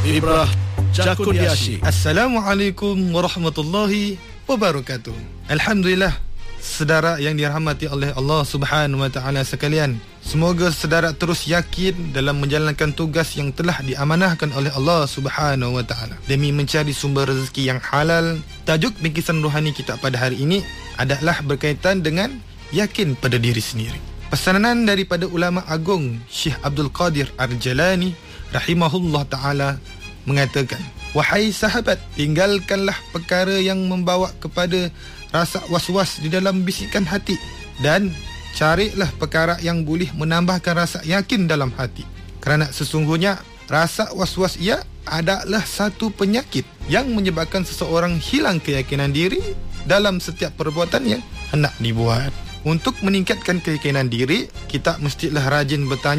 Ibrah Jakudiashi. Assalamualaikum warahmatullahi wabarakatuh. Alhamdulillah, sedara yang dirahmati oleh Allah Subhanahu wa taala sekalian, semoga sedara terus yakin dalam menjalankan tugas yang telah diamanahkan oleh Allah Subhanahu wa taala demi mencari sumber rezeki yang halal. Tajuk bingkisan rohani kita pada hari ini adalah berkaitan dengan yakin pada diri sendiri. Pesanan daripada ulama agung Syekh Abdul Qadir Ar-Jalani rahimahullah taala mengatakan, wahai sahabat, tinggalkanlah perkara yang membawa kepada rasa was-was di dalam bisikan hati dan carilah perkara yang boleh menambahkan rasa yakin dalam hati. Kerana sesungguhnya rasa was-was ia adalah satu penyakit yang menyebabkan seseorang hilang keyakinan diri dalam setiap perbuatan yang hendak dibuat. Untuk meningkatkan keyakinan diri, kita mestilah rajin bertanya